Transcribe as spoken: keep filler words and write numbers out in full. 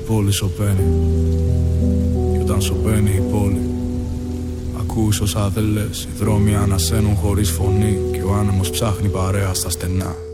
πόλη σωπαίνει. Και όταν σωπαίνει η πόλη, ακούς όσα δεν λες. Οι δρόμοι ανασένουν χωρίς φωνή. Και ο άνεμος ψάχνει παρέα στα στενά.